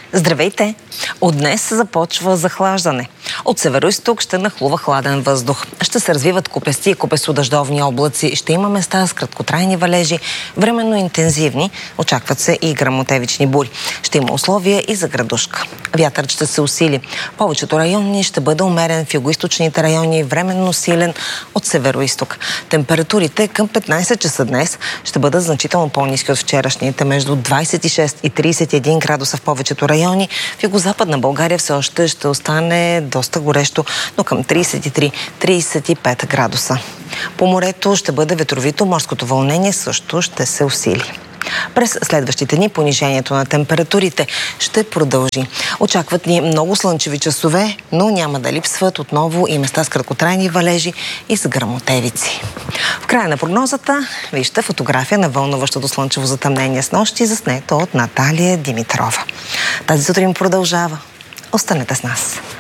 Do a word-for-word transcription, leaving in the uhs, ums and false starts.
Здравейте! От днес започва захлаждане. От северо-изток ще нахлува хладен въздух. Ще се развиват купести и купесодъждовни облаци. Ще има места с краткотрайни валежи, временно интензивни. Очакват се и гръмотевични бури. Ще има условия и за градушка. Вятърът ще се усили. Повечето райони ще бъде умерен, в югоизточните райони временно силен от северо-изток. Температурите към петнайсет часа днес ще бъдат значително по-ниски от вчерашните, между двайсет и шест и трийсет и един градуса в повечето райони. В югозападна България все още ще остане доста горещо, но към трийсет и три - трийсет и пет градуса. По морето ще бъде ветровито, морското вълнение също ще се усили. През следващите дни понижението на температурите ще продължи. Очакват ни много слънчеви часове, но няма да липсват отново и места с краткотрайни валежи и с гръмотевици. В края на прогнозата вижте фотография на вълнуващото слънчево затъмнение с нощи, заснето от Наталия Димитрова. Тази сутрин продължава. Останете с нас.